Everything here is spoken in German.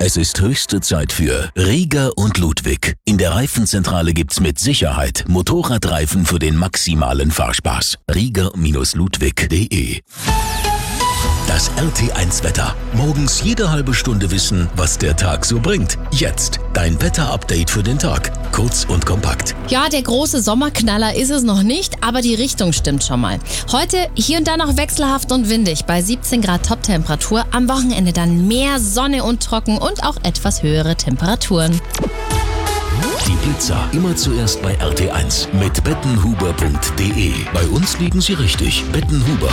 Es ist höchste Zeit für Rieger und Ludwig. In der Reifenzentrale gibt's mit Sicherheit Motorradreifen für den maximalen Fahrspaß. Rieger-Ludwig.de. Das RT1-Wetter. Morgens jede halbe Stunde wissen, was der Tag so bringt. Jetzt dein Wetter-Update für den Tag. Kurz und kompakt. Ja, der große Sommerknaller ist es noch nicht, aber die Richtung stimmt schon mal. Heute hier und da noch wechselhaft und windig bei 17 Grad Top-Temperatur. Am Wochenende dann mehr Sonne und trocken und auch etwas höhere Temperaturen. Die Pizza immer zuerst bei RT1 mit bettenhuber.de. Bei uns liegen sie richtig. Bettenhuber.